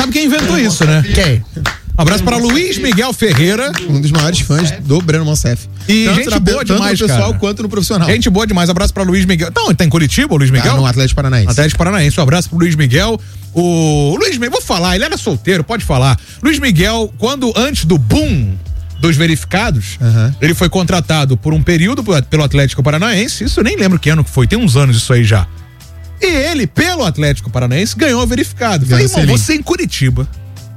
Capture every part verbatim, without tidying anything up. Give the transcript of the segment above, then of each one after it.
sabe quem inventou isso, né? Quem? Um abraço para Luiz Miguel Ferreira. Um dos maiores fãs do Breno Monsef. E tanto gente na, boa demais, tanto no pessoal cara. quanto no profissional. Gente boa demais. Abraço para Luiz Miguel. Não, ele tá em Curitiba, o Luiz Miguel? Ah, no Atlético Paranaense. Atlético Paranaense. Um abraço pro Luiz Miguel. O Luiz Miguel, vou falar, ele era solteiro, pode falar. Luiz Miguel, quando antes do boom dos verificados, uhum. ele foi contratado por um período pelo Atlético Paranaense. Isso eu nem lembro que ano que foi, tem uns anos isso aí já. E ele, pelo Atlético Paranaense, ganhou verificado. Falei, irmão, você em Curitiba,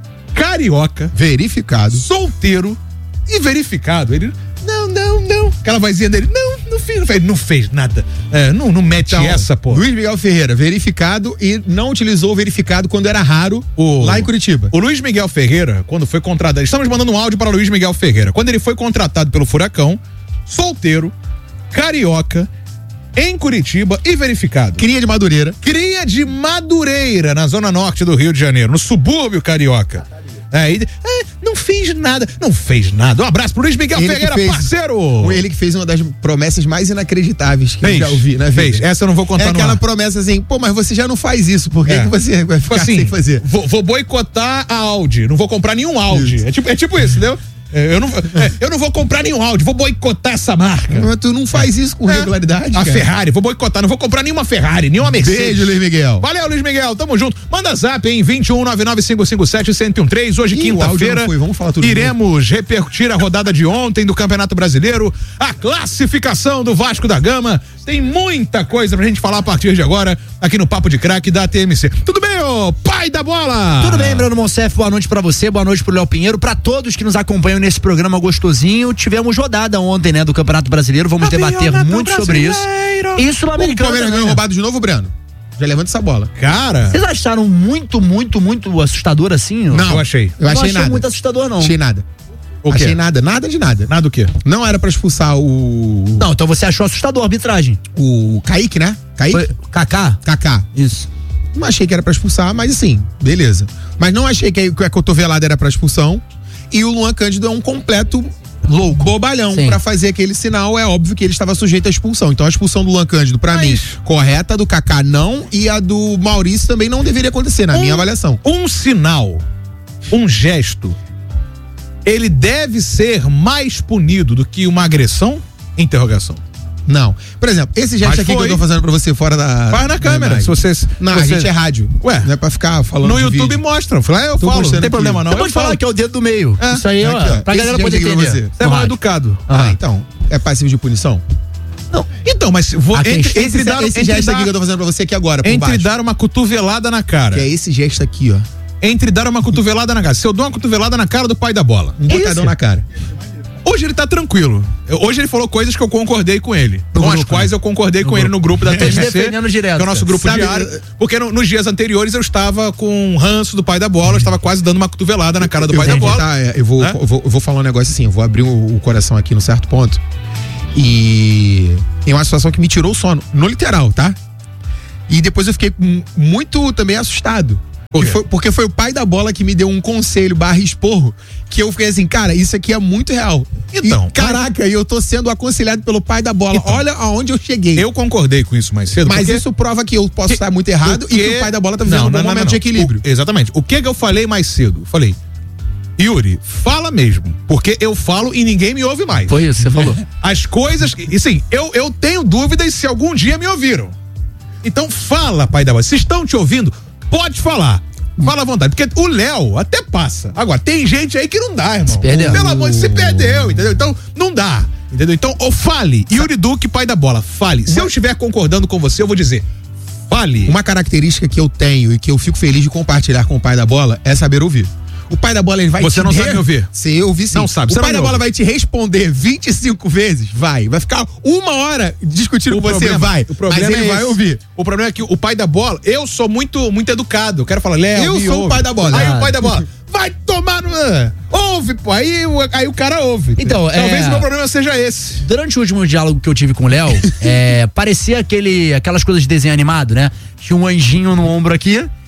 carioca, verificado, solteiro e verificado. Ele, não, não, não. Aquela vozinha dele, não, não fez, não fez, não fez nada. É, não, não mete então, essa, pô. Luiz Miguel Ferreira, verificado e não utilizou o verificado quando era raro o, lá em Curitiba. O Luiz Miguel Ferreira, quando foi contratado, estamos mandando um áudio para o Luiz Miguel Ferreira. Quando ele foi contratado pelo Furacão, solteiro, carioca, em Curitiba e verificado. Cria de Madureira. Cria de Madureira, na zona norte do Rio de Janeiro, no subúrbio carioca. É, e, é, não fez nada, não fez nada. Um abraço pro Luiz Miguel ele Ferreira, fez, parceiro. Ele que fez uma das promessas mais inacreditáveis que fez, eu já ouvi na vida. Fez. Essa eu não vou contar. É aquela promessa assim, pô, mas você já não faz isso, por que, é. que você vai ficar assim, sem fazer? Vou, vou boicotar a Audi, não vou comprar nenhum Audi. É tipo, é tipo isso, entendeu? Eu não, eu não vou comprar nenhum Audi, vou boicotar essa marca. Mas tu não faz isso com é. regularidade, A cara. Ferrari, vou boicotar, não vou comprar nenhuma Ferrari, nenhuma Mercedes. Beijo, Luiz Miguel. Valeu, Luiz Miguel, tamo junto. Manda zap em vinte e um, nove nove cinco cinco sete, um zero um três. Hoje, quinta-feira, iremos repercutir a rodada de ontem do Campeonato Brasileiro, a classificação do Vasco da Gama. Tem muita coisa pra gente falar a partir de agora aqui no Papo de Craque da T M C. Tudo bem, ô pai da bola? Tudo bem, Breno Monsef, boa noite pra você, boa noite pro Léo Pinheiro, pra todos que nos acompanham nesse programa gostosinho. Tivemos rodada ontem, né, do Campeonato Brasileiro, vamos debater muito sobre isso. Isso no americano. O Palmeiras ganhou roubado de novo, Breno? Já levanta essa bola. Cara. Vocês acharam muito, muito, muito assustador assim? Não, eu achei. Eu achei não achei nada. muito assustador, não. Achei nada. O quê? Achei nada, nada de nada. Nada o quê? Não era pra expulsar o... Não, então você achou assustador a arbitragem. O Kaique, né? Kaique? Foi Kaká? Kaká. Isso. Não achei que era pra expulsar, mas assim, beleza. Mas não achei que a cotovelada era pra expulsão. E o Luan Cândido é um completo louco, bobalhão. Sim. Pra fazer aquele sinal, é óbvio que ele estava sujeito à expulsão. Então a expulsão do Luan Cândido, pra mas... mim, correta, do Kaká não, e a do Maurício também não deveria acontecer, na um, minha avaliação. Um sinal, um gesto, ele deve ser mais punido do que uma agressão? Interrogação. Não. Por exemplo, esse gesto aqui que eu tô fazendo pra você fora da... Faz na câmera, se você... Não, você... a gente é rádio. Ué. Não é pra ficar falando no YouTube vídeo. Mostra. Eu falo, eu tô falo, não tem aqui. problema não. Você pode falo. falar que é o dedo do meio. É. Isso aí, aqui, ó, ó. pra Esse galera poder entender. você. Você é mal educado. Ah, ah, então. É passivo de punição? Não. Então, mas vou, entre, esse, entre dar, esse entre gesto dar, aqui que eu tô fazendo pra você aqui agora, por entre baixo. dar uma cotovelada na cara. Que é esse gesto aqui, ó. Entre dar uma cotovelada na cara. Se eu dou uma cotovelada na cara do pai da bola. Um botadão na cara. Hoje ele tá tranquilo. Hoje ele falou coisas que eu concordei com ele. Com as quais eu concordei com ele no grupo da T M C. Defendendo direto. Que é o nosso grupo Sabe, diário. Porque no, nos dias anteriores eu estava com um ranço do pai da bola, eu estava quase dando uma cotovelada na cara do eu pai vou, da bola. Tá, eu, vou, né? eu, vou, eu vou falar um negócio assim, eu vou abrir o, o coração aqui no certo ponto. E é uma situação que me tirou o sono, no literal, tá? E depois eu fiquei muito também assustado. Por foi, porque foi o pai da bola que me deu um conselho barra esporro, que eu fiquei assim, cara, isso aqui é muito real. Então. E, caraca, e eu tô sendo aconselhado pelo pai da bola. Então, olha aonde eu cheguei. Eu concordei com isso mais cedo. Mas porque... isso prova que eu posso que, estar muito errado porque... e que o pai da bola tá vivendo não, um bom não, momento não, não. de equilíbrio. O, exatamente. O que que eu falei mais cedo? Falei, Yuri, fala mesmo, porque eu falo e ninguém me ouve mais. Foi isso, você falou. As coisas, e sim, eu, eu tenho dúvidas se algum dia me ouviram. Então fala, pai da bola. Se estão te ouvindo, pode falar. Fala à vontade, porque o Léo até passa. Agora, tem gente aí que não dá, irmão. Se perdeu. Pelo amor de Deus, se perdeu, entendeu? Então, não dá, entendeu? Então, ou fale, Yuri Duque, pai da bola, fale. Se eu estiver concordando com você, eu vou dizer, fale. Uma característica que eu tenho e que eu fico feliz de compartilhar com o pai da bola é saber ouvir. O pai da bola, ele vai Você te não re... sabe me ouvir? Sim, eu ouvi sim. Não sabe, o você pai não da bola ouve. vai te responder vinte e cinco vezes? Vai. Vai ficar uma hora discutindo O com você? problema- Vai. O problema Mas ele é vai esse. ouvir. O problema é que o pai da bola, eu sou muito, muito educado. Eu quero falar, Léo, Eu me sou o ouve. pai da bola. Aí Ah. o pai da bola, vai tomar no... Ouve, pô. Aí, o- aí o cara ouve. Então, Talvez é- o meu problema seja esse. Durante o último diálogo que eu tive com o Léo, é, parecia aquele, aquelas coisas de desenho animado, né? Tinha um anjinho no ombro aqui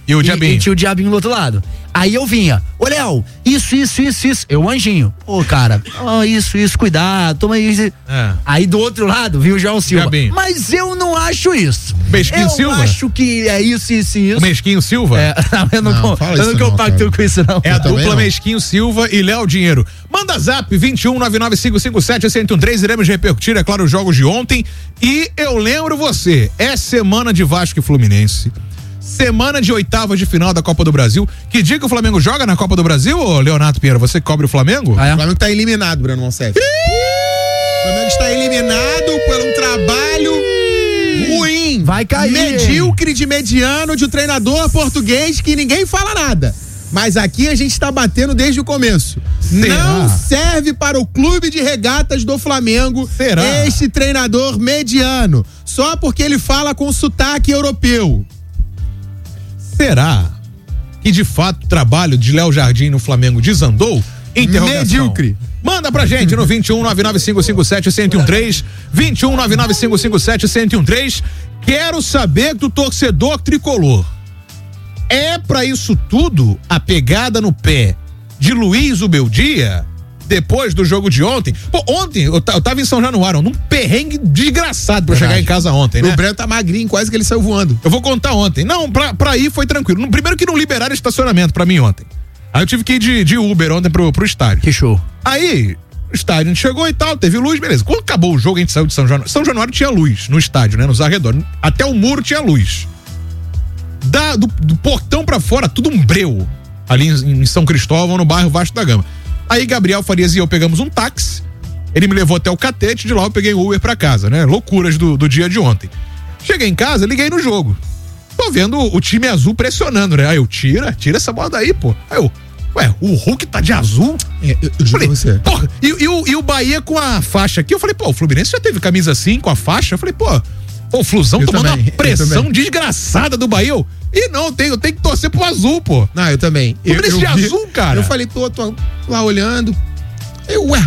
E o diabinho. E, e tinha o diabinho do outro lado. Aí eu vinha, ô Léo, isso, isso, isso, isso. Eu, anjinho. Pô, cara, oh, isso, isso, cuidado, toma isso. É. Aí do outro lado, viu o João Silva. Diabinho. Mas eu não acho isso. Mesquinho eu Silva? Eu acho que é isso, isso, isso. O Mesquinho Silva? É, não, eu não, não, eu não, não compacto com isso, não. É a dupla não. Mesquinho Silva e Léo Dinheiro. Manda zap vinte e um, nove nove cinco cinco sete, um zero um três. Iremos repercutir, é claro, os jogos de ontem. E eu lembro você, é semana de Vasco e Fluminense. Semana de oitavas de final da Copa do Brasil. Que dia que o Flamengo joga na Copa do Brasil, ô Leonardo Pinheiro? Você que cobre o Flamengo? Ah, é? O Flamengo tá eliminado, Bruno Monsef. O Flamengo está eliminado por um trabalho ruim. Vai cair. Medíocre de mediano de um treinador português que ninguém fala nada. Mas aqui a gente tá batendo desde o começo. Será? Não serve para o clube de regatas do Flamengo. Será? Este treinador mediano. Só porque ele fala com sotaque europeu. Será que de fato o trabalho de Léo Jardim no Flamengo desandou? Interrogação. Medíocre. Manda pra gente no vinte e um, nove nove cinco cinco sete, um zero um três, vinte e um, nove nove cinco cinco sete, um zero um três. Quero saber do torcedor tricolor. É pra isso tudo a pegada no pé de Luiz Ubeldia? Depois do jogo de ontem. Pô, ontem eu, eu tava em São Januário, num perrengue desgraçado pra Verdade. chegar em casa ontem, né? O Breno tá magrinho, quase que ele saiu voando. Eu vou contar ontem. Não, pra, pra ir foi tranquilo. Primeiro que não liberaram estacionamento pra mim ontem. Aí eu tive que ir de, de Uber ontem pro, pro estádio. Que show. Aí, o estádio a gente chegou e tal, teve luz, beleza. Quando acabou o jogo, a gente saiu de São Januário. São Januário tinha luz no estádio, né? Nos arredores. Até o muro tinha luz. Da, do, do portão pra fora, tudo um breu. Ali em, em São Cristóvão, no bairro Vasco da Gama. Aí Gabriel Farias e eu pegamos um táxi, ele me levou até o Catete, de lá eu peguei o Uber pra casa, né? Loucuras do, do dia de ontem. Cheguei em casa, liguei no jogo. Tô vendo o, o time azul pressionando, né? Aí eu, tira, tira essa bola daí, pô. Aí eu, ué, o Hulk tá de azul? É, eu, eu falei, você. Porra, e, e, o, e o Bahia com a faixa aqui, eu falei, pô, o Fluminense já teve camisa assim, com a faixa? Eu falei, pô, o Flusão eu tomando também, uma pressão desgraçada do Bahia. Eu, e não, eu tenho, eu tenho que torcer pro azul, pô. Não, eu também. Eu, eu de azul, cara. Eu falei, tô, tô lá olhando. Eu, ué.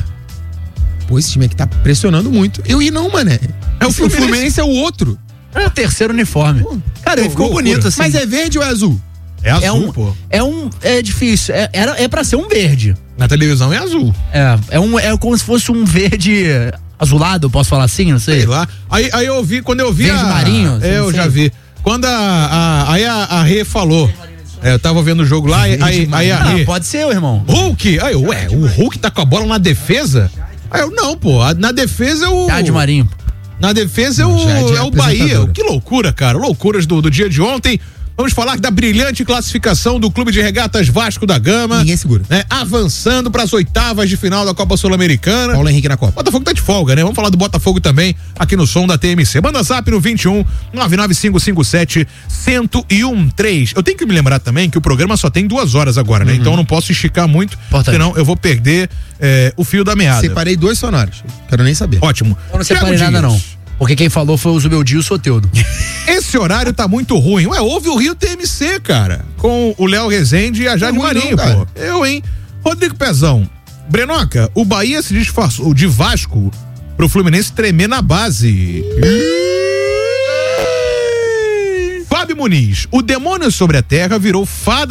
Pô, esse time aqui tá pressionando muito. Eu e não, mané. É o Fluminense, o Fluminense é o outro. É o terceiro uniforme. Pô, cara, ele ficou loucura. bonito assim. Mas é verde ou é azul? É azul, é um, pô. É um. É difícil. É, era, é pra ser um verde. Na televisão é azul. É. É, um, é como se fosse um verde azulado, posso falar assim? Não sei. Sei lá. Aí, aí eu vi, quando eu vi. Verde a, marinho? É, eu já vi. Quando a, a, aí a, a Rê falou, é, eu tava vendo o jogo lá, aí, aí, aí a Rê... Ah, pode ser, irmão. Hulk! Aí eu, ué, o Hulk tá com a bola na defesa? Aí eu, não, pô, na defesa é o... Jade Marinho. Na defesa é o, é é o Bahia. Que loucura, cara, loucuras do, do dia de ontem. Vamos falar da brilhante classificação do Clube de Regatas Vasco da Gama. Ninguém segura. Né, avançando para as oitavas de final da Copa Sul-Americana. Paulo Henrique na Copa. Botafogo tá de folga, né? Vamos falar do Botafogo também aqui no som da T M C. Manda zap no vinte e um, nove nove cinco cinco sete, um zero um três. Eu tenho que me lembrar também que o programa só tem duas horas agora, né? Uhum. Então eu não posso esticar muito, Importante. senão eu vou perder é, o fio da meada. Separei dois sonoros. Quero nem saber. Ótimo. Eu não separei nada, não. Porque quem falou foi o Zubeldio Soteldo. Esse horário tá muito ruim. Ué, ouve o Rio T M C, cara. Com o Léo Rezende e a Jade Marinho, não, pô. Eu, hein? Rodrigo Pezão. Brenoca, o Bahia se disfarçou de Vasco pro Fluminense tremer na base. Fábio Muniz. O demônio sobre a terra virou fada